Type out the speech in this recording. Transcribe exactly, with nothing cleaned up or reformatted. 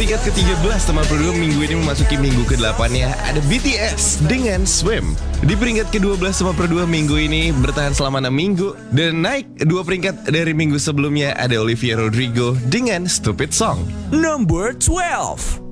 peringkat ke tiga belas teman produk minggu ini memasuki minggu ke delapan-nya ada B T S dengan Swim. Di peringkat ke dua belas teman produk minggu ini bertahan selama enam minggu dan naik dua peringkat dari minggu sebelumnya ada Olivia Rodrigo dengan Stupid Song. Number twelve.